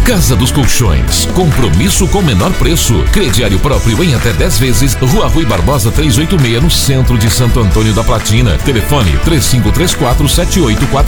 Casa dos Colchões, compromisso com menor preço. Crediário próprio em até 10 vezes. Rua Rui Barbosa 386, no centro de Santo Antônio da Platina. Telefone 3534-7844.